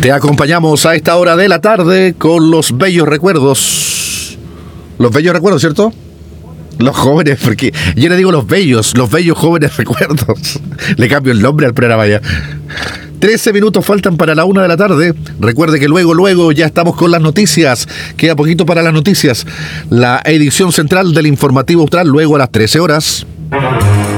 Te acompañamos a esta hora de la tarde con los bellos recuerdos. Los bellos recuerdos, ¿cierto? Los jóvenes, porque yo le digo los bellos jóvenes recuerdos. Le cambio el nombre al programa ya. 13 minutos faltan para la 1 de la tarde. Recuerde que luego ya estamos con las noticias. Queda poquito para las noticias. La edición central del Informativo Austral, luego a las 13 horas.